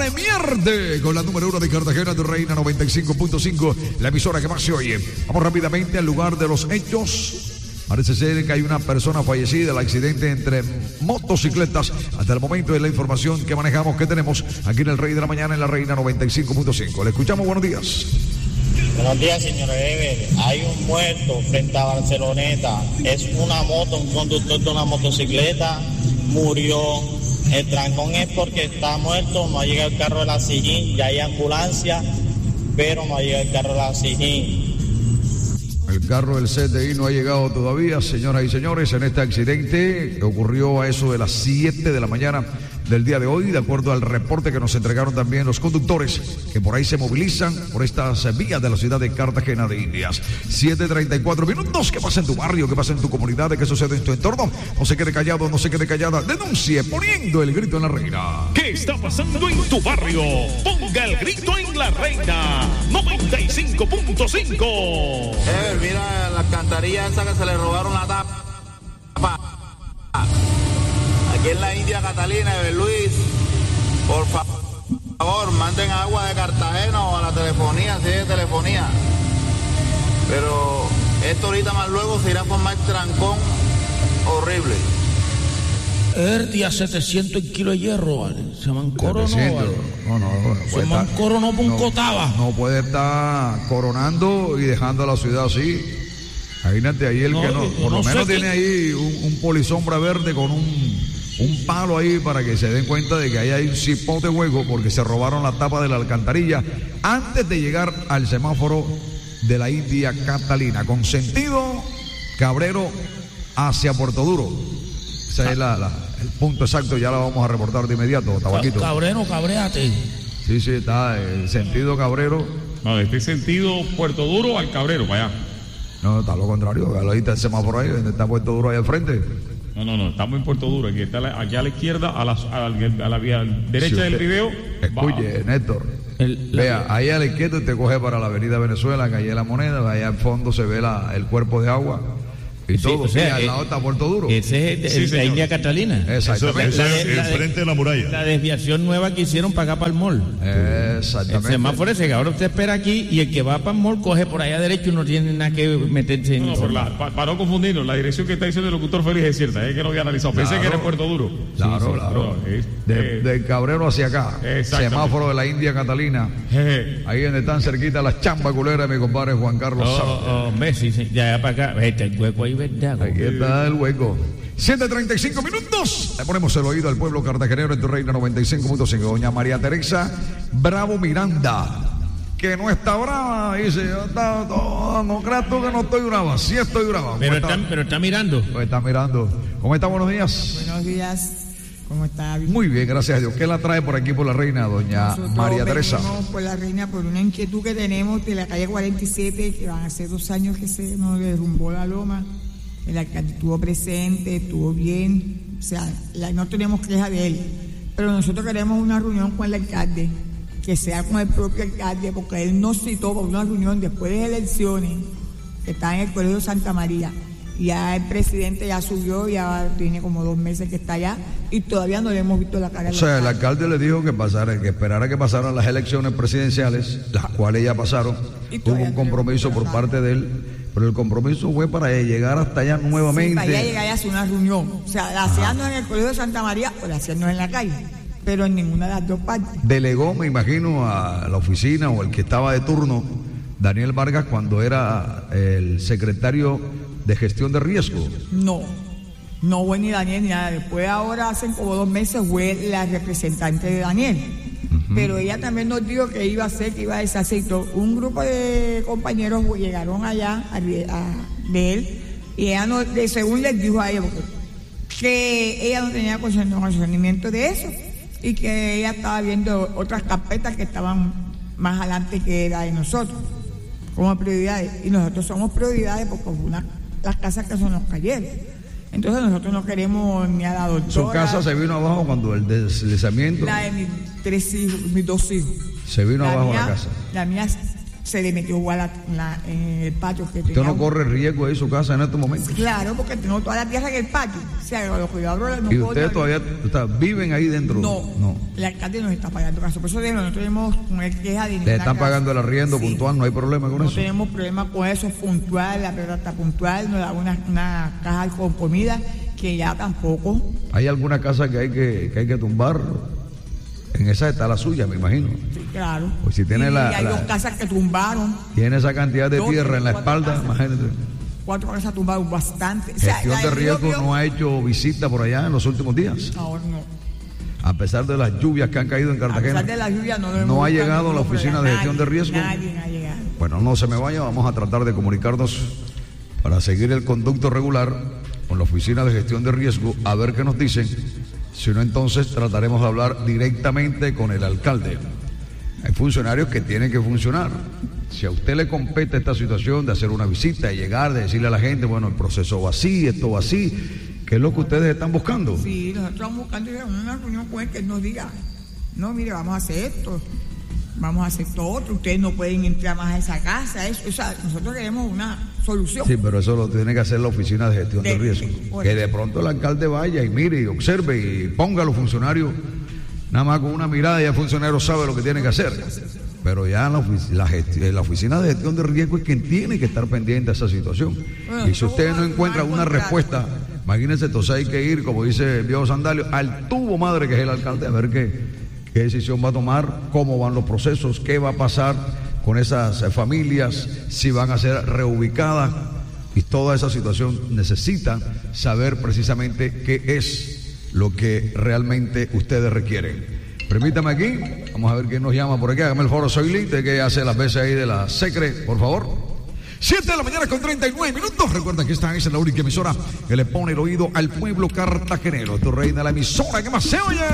premier con la número 1 de Cartagena de Reina 95.5, la emisora que más se oye. Vamos rápidamente al lugar de los hechos. Parece ser que hay una persona fallecida, el accidente entre motocicletas. Hasta el momento de la información que manejamos, que tenemos aquí en el Rey de la Mañana, en la Reina 95.5. Le escuchamos, buenos días. Buenos días, señor Ever. Hay un muerto frente a Barceloneta. Es una moto, un conductor de una motocicleta murió. El trancón es porque está muerto, no ha llegado el carro de la SIJIN, ya hay ambulancia, pero no ha llegado el carro de la SIJIN. El carro del CTI no ha llegado todavía, señoras y señores, en este accidente que ocurrió a eso de las 7 de la mañana del día de hoy, de acuerdo al reporte que nos entregaron también los conductores que por ahí se movilizan por estas vías de la ciudad de Cartagena de Indias. 7:34 minutos. ¿Qué pasa en tu barrio? ¿Qué pasa en tu comunidad? ¿Qué sucede en tu entorno? No se quede callado, no se quede callada. Denuncie poniendo el grito en la Reina. ¿Qué está pasando en tu barrio? Ponga el grito en la Reina 95.5. Mira la alcantarilla esa que se le robaron la tapa. Aquí en la India Catalina de Luis, por favor, manden agua de Cartagena o a la telefonía, si es de telefonía. Pero esto ahorita más luego se irá a formar trancón horrible. Día 700 kilos de hierro, ¿vale? Se me encoronó, ¿vale? No se me encoronó por un cotaba. No puede estar coronando y dejando la ciudad así. Imagínate ahí el que no, por lo menos tiene ahí un polisombra verde con un palo ahí para que se den cuenta de que ahí hay un cipote hueco porque se robaron la tapa de la alcantarilla antes de llegar al semáforo de la India Catalina, con sentido Cabrero hacia Puerto Duro. Ese es el punto exacto, ya la vamos a reportar de inmediato, Tabaquito. Cabrero, cabréate. Sí, está el sentido Cabrero. No, de este sentido Puerto Duro al Cabrero, para allá. No, está lo contrario, ahí está el semáforo ahí, donde está Puerto Duro ahí al frente. No, estamos en Puerto Duro, aquí a la izquierda, a la vía derecha del video. Escuche, Néstor, vea, ahí a la izquierda usted coge para la avenida Venezuela, calle de la Moneda, allá al fondo se ve el cuerpo de agua. Y todo, o sea, al lado está Puerto Duro. Ese es la India Catalina. Exactamente. Enfrente de la muralla. La desviación nueva que hicieron para acá, para el mall. Exactamente. El semáforo ese que ahora usted espera aquí y el que va para el mall coge por allá derecho y no tiene nada que meterse en. Para no confundirnos, la dirección que está diciendo el locutor Félix es cierta, es que no había analizado. Pensé que era Puerto Duro. Claro. Del Cabrero hacia acá. Semáforo de la India Catalina. Ahí donde están cerquita las chambas culeras de mi compadre Juan Carlos Messi, ya para acá. El hueco ahí. Aquí está el hueco. 7:35 minutos. Le ponemos el oído al pueblo cartagenero en tu Reina 95.5. Doña María Teresa Bravo Miranda, que no está brava, dice, no creas tú que no estoy brava, sí estoy brava. Pero está mirando. Pues está mirando. ¿Cómo está? Buenos días. Buenos días. ¿Cómo está? Muy bien, gracias a Dios. ¿Qué la trae por aquí por la Reina, doña Nosotros María Teresa? Por la Reina, por una inquietud que tenemos de la calle 47, que van a ser 2 años que se nos derrumbó la loma. El alcalde estuvo presente, estuvo bien, o sea, no tenemos queja de él, pero nosotros queremos una reunión con el alcalde, que sea con el propio alcalde, porque él nos citó para una reunión después de elecciones, que está en el Colegio Santa María, y ya el presidente ya subió, ya tiene como 2 meses que está allá, y todavía no le hemos visto la cara. O sea, el alcalde le dijo que esperara que pasaran las elecciones presidenciales, las cuales ya pasaron, tuvo un compromiso por parte de él. Pero el compromiso fue para llegar hasta allá nuevamente. Sí, para allá llegar y hacer una reunión. O sea, la hacíamos en el Colegio de Santa María o la hacíamos en la calle. Pero en ninguna de las dos partes. Delegó, me imagino, a la oficina o el que estaba de turno, Daniel Vargas, cuando era el secretario de gestión de riesgo. No fue ni Daniel ni nada. Después ahora, hace como 2 meses, fue la representante de Daniel. Pero ella también nos dijo que iba a hacer, que iba a deshacer. Un grupo de compañeros llegaron allá de él y ella no, según les dijo a ella que ella no tenía conocimiento de eso y que ella estaba viendo otras carpetas que estaban más adelante que era de nosotros como prioridades, y nosotros somos prioridades porque fue las casas que se nos cayeron. Entonces nosotros no queremos ni a la doctora. ¿Su casa se vino abajo cuando el deslizamiento? La de mis 2 hijos. Se vino abajo mía, la casa. La mía se le metió agua en el patio que ¿Usted no corre riesgo ahí su casa en estos momentos? Claro, porque tengo toda la tierra en el patio. O sea, lo que yo abro no ¿Y puedo ustedes todavía viven ahí dentro? No. El alcalde nos está pagando caso. Por eso no tenemos con él queja de ¿Le están pagando el arriendo puntual? ¿No hay problema con eso? No tenemos problema con eso, puntual, la verdad está puntual, nos da una caja con comida que ya tampoco. ¿Hay alguna casa que hay que tumbar? En esa está la suya, me imagino. Sí, claro. Pues si tiene y hay 2 casas que tumbaron. Tiene esa cantidad de tierra en la espalda, casas. imagínate. 4 casas tumbaron bastante. Gestión de riesgo no ha hecho visita por allá en los últimos días. Ahora no. A pesar de las lluvias que han caído en Cartagena. A pesar de la lluvia no ha llegado a la oficina de gestión de riesgo. Nadie ha llegado. Bueno, no se me vaya, vamos a tratar de comunicarnos para seguir el conducto regular con la oficina de gestión de riesgo, a ver qué nos dicen. Si no, entonces trataremos de hablar directamente con el alcalde. Hay funcionarios que tienen que funcionar. Si a usted le compete esta situación de hacer una visita, de llegar, de decirle a la gente, bueno, el proceso va así, esto va así, ¿qué es lo que ustedes están buscando? Sí, nosotros estamos buscando una reunión con él que nos diga, no, mire, vamos a hacer esto, vamos a hacer todo otro, ustedes no pueden entrar más a esa casa, eso, o sea, nosotros queremos una solución. Sí, pero eso lo tiene que hacer la oficina de gestión de riesgo. Que de pronto el alcalde vaya y mire y observe y ponga a los funcionarios, nada más con una mirada ya el funcionario sabe lo que tiene que hacer. Pero ya la oficina de gestión de riesgo es quien tiene que estar pendiente de esa situación. Bueno, y si ustedes no encuentran una respuesta, imagínense, entonces hay que ir, como dice el viejo Sandalio, al tubo madre que es el alcalde, a ver qué decisión va a tomar, cómo van los procesos, qué va a pasar con esas familias, si van a ser reubicadas, y toda esa situación necesita saber precisamente qué es lo que realmente ustedes requieren. Permítame aquí, vamos a ver quién nos llama por aquí, hágame el foro, soy Lite, que hace las veces ahí de la Secre, por favor. 7 de la mañana con 39 minutos. Recuerda que esta es la única emisora que le pone el oído al pueblo cartagenero. Tu reina, la emisora que más se oye.